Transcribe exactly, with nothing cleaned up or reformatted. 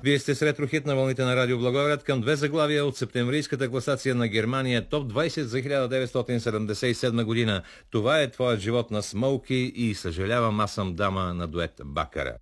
Вие сте с ретрохит на вълните на Радио Благоевград към две заглавия от септемврийската класация на Германия топ двайсет за хиляда деветстотин седемдесет и седма година. Това е Твоят живот на Смоуки и Съжалявам, аз съм дама на дует Бакара.